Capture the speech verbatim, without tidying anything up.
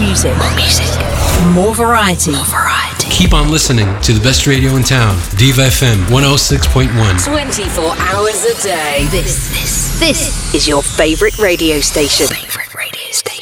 music. More music. More variety. More variety. Keep on listening to the best radio in town. Diva F M one oh six point one. twenty-four hours a day. This, this, this is your favorite radio station. Favorite radio station.